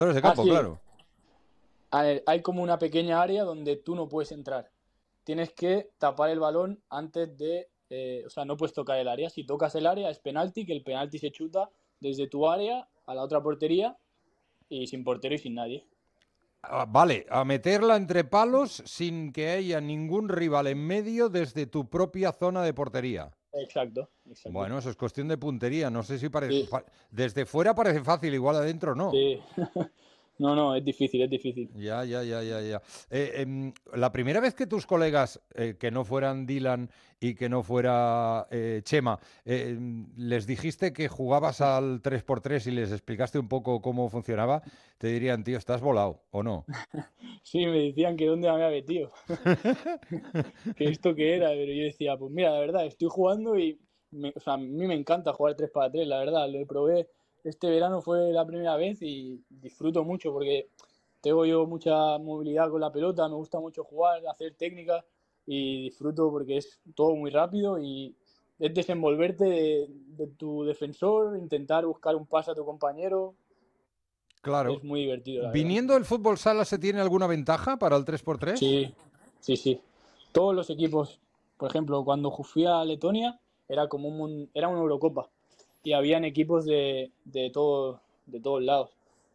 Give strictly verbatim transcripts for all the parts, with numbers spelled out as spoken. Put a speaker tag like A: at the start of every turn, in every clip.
A: de
B: Ah,
A: campo,
B: sí.
A: claro.
B: A ver, hay como una pequeña área donde tú no puedes entrar. Tienes que tapar el balón antes de... eh, o sea, no puedes tocar el área. Si tocas el área es penalti, que el penalti se chuta desde tu área a la otra portería y sin portero y sin nadie.
A: Ah, vale, a meterla entre palos sin que haya ningún rival en medio desde tu propia zona de portería.
B: Exacto, exacto.
A: Bueno, eso es cuestión de puntería. No sé si parece...
B: Sí,
A: pa- desde fuera parece fácil, igual adentro no.
B: sí. No, no, es difícil, es difícil.
A: Ya, ya, ya, ya, ya. Eh, em, la primera vez que tus colegas, eh, que no fueran Dylan y que no fuera eh, Chema, eh, em, les dijiste que jugabas al tres por tres y les explicaste un poco cómo funcionaba, te dirían, tío, estás volado, ¿o no?
B: Sí, me decían que dónde me había metido, que esto qué era, pero yo decía, pues mira, la verdad, estoy jugando y me- o sea, a mí me encanta jugar tres para tres, la verdad, lo probé este verano, fue la primera vez y disfruto mucho porque tengo yo mucha movilidad con la pelota, me gusta mucho jugar, hacer técnicas y disfruto porque es todo muy rápido y es desenvolverte de, de tu defensor, intentar buscar un pase a tu compañero, es
A: Claro.
B: muy divertido, la verdad.
A: ¿Viniendo el fútbol sala se tiene alguna ventaja para el tres por tres?
B: Sí, sí, sí. Todos los equipos, por ejemplo, cuando fui a Letonia, era como un, mun- era una Eurocopa y habían equipos de, de, todo, de todos lados.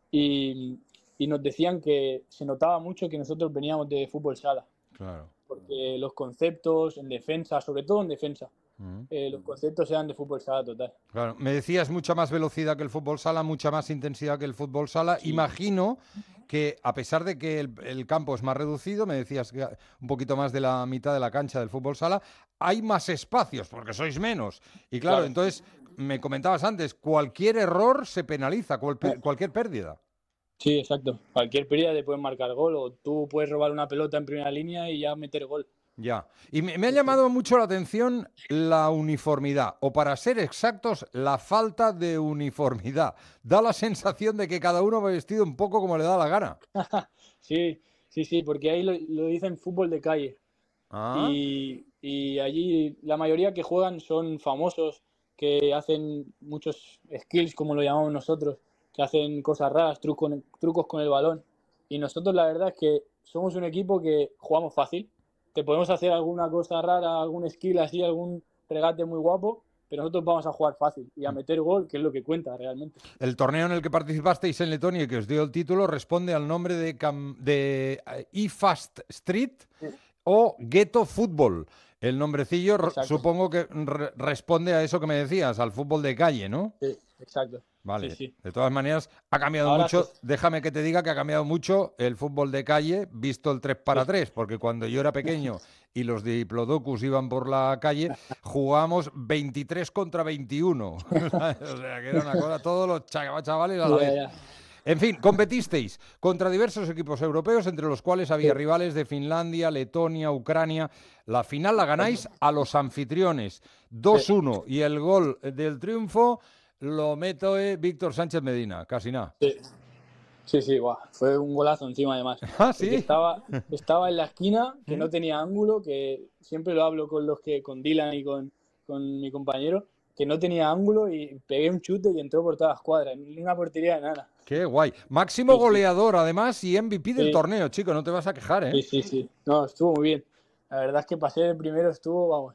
B: Y, y nos decían que se notaba mucho que nosotros veníamos de fútbol sala,
A: Claro.
B: porque los conceptos en defensa, sobre todo en defensa,
A: Mm.
B: eh, los conceptos eran de fútbol sala total.
A: Claro, me decías mucha más velocidad que el fútbol sala, mucha más intensidad que el fútbol sala.
B: Sí,
A: Imagino que a pesar de que el, el campo es más reducido, me decías que un poquito más de la mitad de la cancha del fútbol sala, hay más espacios porque sois menos. Y claro,
B: claro.
A: entonces me comentabas antes, cualquier error se penaliza, cual- cualquier pérdida.
B: Sí, exacto. Cualquier pérdida te pueden marcar gol o tú puedes robar una pelota en primera línea y ya meter gol.
A: Ya. Y me, me ha
B: Sí, sí.
A: llamado mucho la atención la uniformidad, o para ser exactos, la falta de uniformidad. Da la sensación de que cada uno va vestido un poco como le da la gana.
B: Sí, sí, sí, porque ahí lo, lo dicen fútbol de calle.
A: Ah,
B: Y, y allí la mayoría que juegan son famosos, que hacen muchos skills, como lo llamamos nosotros, que hacen cosas raras, trucos, trucos con el balón. Y nosotros la verdad es que somos un equipo que jugamos fácil. Te podemos hacer alguna cosa rara, algún skill así, algún regate muy guapo, pero nosotros vamos a jugar fácil y a meter gol, que es lo que cuenta realmente.
A: el torneo en el que participasteis en Letonia y que os dio el título responde al nombre de, Cam- de eh, eFast Street
B: Sí,
A: o Ghetto Fútbol. El nombrecillo r-
B: exacto.
A: supongo que re- responde a eso que me decías, al fútbol de calle, ¿no?
B: Sí, exacto. Sí,
A: Vale,
B: sí.
A: de todas maneras, ha cambiado
B: Ahora se...
A: mucho. Déjame que te diga que ha cambiado mucho el fútbol de calle, visto el tres para
B: Sí,
A: tres, porque cuando yo era pequeño y los diplodocus iban por la calle, jugábamos veintitrés contra veintiuno. O sea, que era una cosa, todos los cha- chavales a la
B: ya,
A: vez.
B: ya.
A: En fin, competisteis contra diversos equipos europeos, entre los cuales había
B: Sí,
A: rivales de Finlandia, Letonia, Ucrania. La final la ganáis a los anfitriones,
B: sí.
A: dos uno, y el gol del triunfo lo meto eh, Víctor Sánchez Medina, casi nada.
B: Sí, sí, sí, guau, fue un golazo encima además,
A: Ah,
B: porque
A: sí.
B: estaba, estaba en la esquina, que
A: ¿Mm?
B: no tenía ángulo, que siempre lo hablo con los que, con Dylan y con, con mi compañero, que no tenía ángulo y pegué un chute y entró por todas las cuadras, ni una portería de nada.
A: Qué guay. Máximo
B: Sí, sí,
A: goleador, además, y M V P del
B: sí,
A: torneo, chico, no te vas a quejar, ¿eh?
B: sí, sí, sí. No, estuvo muy bien. La verdad es que pasé de primero, estuvo, vamos,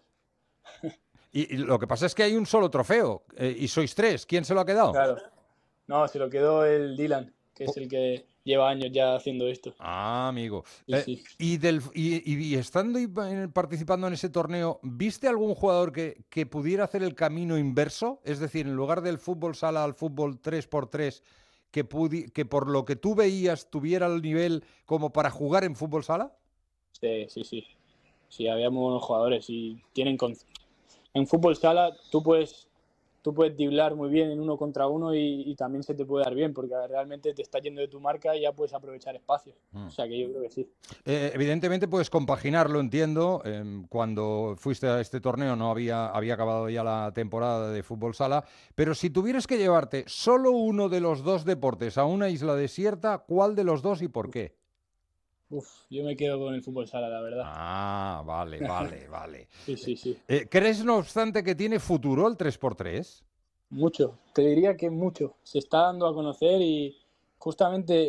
A: Y, y lo que pasa es que hay un solo trofeo, eh, y sois tres. ¿Quién se lo ha quedado?
B: claro. No, se lo quedó el Dylan, que es
A: Po-
B: el que lleva años ya haciendo esto.
A: Ah, amigo.
B: Sí,
A: Eh,
B: sí.
A: y, del, y, y- y estando y pa- en- participando en ese torneo, ¿viste algún jugador que, que pudiera hacer el camino inverso? Es decir, en lugar del fútbol sala al fútbol tres por tres, que, pudi- que por lo que tú veías tuviera el nivel como para jugar en fútbol sala.
B: Sí, sí, sí. Sí, había muy buenos jugadores y tienen con- en fútbol sala tú puedes, tú puedes driblar muy bien en uno contra uno y, y también se te puede dar bien porque realmente te está yendo de tu marca y ya puedes aprovechar espacios. O
A: Mm.
B: sea que yo creo que sí.
A: Eh, evidentemente puedes compaginarlo, entiendo. Em, cuando fuiste a este torneo no había, había acabado ya la temporada de fútbol sala, pero si tuvieras que llevarte solo uno de los dos deportes a una isla desierta, ¿cuál de los dos y por qué?
B: Uf, yo me quedo con el fútbol sala, la verdad.
A: Ah, vale, vale, vale.
B: Sí, sí, sí.
A: Eh, ¿crees, no obstante, que tiene futuro el tres por tres?
B: Mucho. Te diría que mucho. Se está dando a conocer y justamente